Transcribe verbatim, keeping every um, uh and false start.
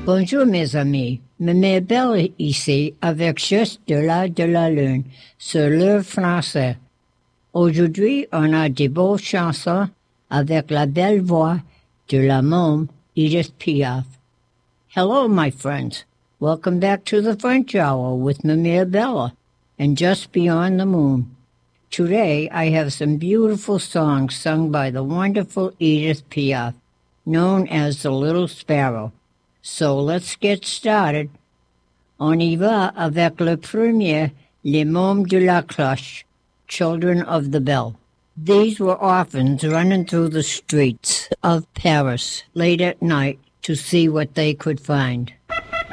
Bonjour mes amis, Mémé Belle ici avec Juste de la de la lune sur le français. Aujourd'hui, on a des beaux chansons avec la belle voix de la môme Edith Piaf. Hello my friends, welcome back to the French Hour with Mémé Belle and Just Beyond the Moon. Today I have some beautiful songs sung by the wonderful Edith Piaf, known as the Little Sparrow. So let's get started. On y va avec le premier, Les Mômes de la Cloche, Children of the Bell. These were orphans running through the streets of Paris late at night to see what they could find.